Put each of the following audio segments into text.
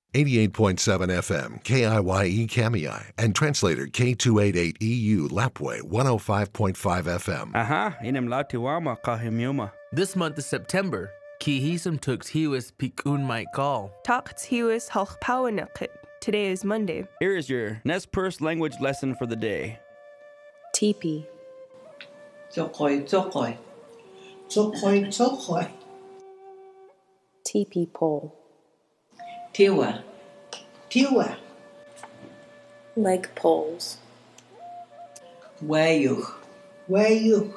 88.7 FM, KIYE Kamiai, and translator K288EU Lapway 105.5 FM. Aha, inem latiwama kahimyuma. This month is September. Kihisum tux hiwis pikun might call. Talks hiwis halchpawanakit. Today is Monday. Here is your Nez Perce language lesson for the day. Teepee. Tsokoi, tsokoi. Tsokoi, tsokoi. Teepee pole. Tiwa. Tiwa. Leg poles. Wayuch. Wayuch.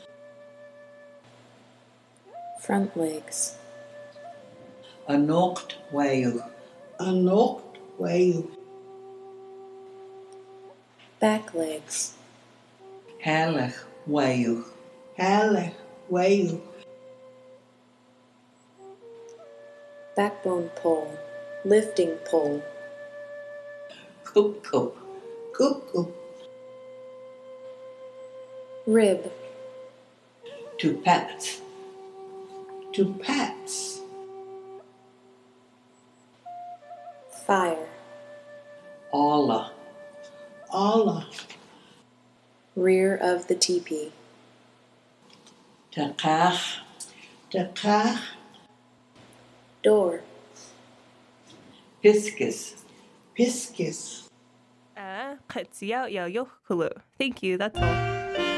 Front legs. Anocht wayuch. Anocht wayuch. Back legs. Halach wayuch. Halach wayuch. Backbone pole. Lifting pole. Coop, coop. Coop, coop. Rib. To pats. To pats. Fire. Allah. Allah. Rear of the teepee. Takach. Takach. Door. Piscus. Piscus. Thank you, that's all.